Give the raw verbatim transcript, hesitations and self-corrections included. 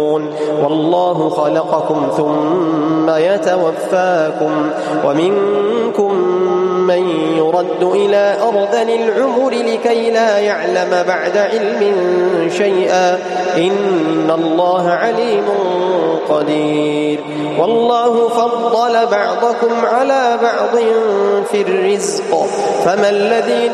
والله خلقكم ثم يتوفاكم ومنكم من يرد إلى أرذل العمر لكي لا يعلم بعد علم شيئا إن الله عليم قدير. والله فضل بعضكم على بعض في الرزق فما الذين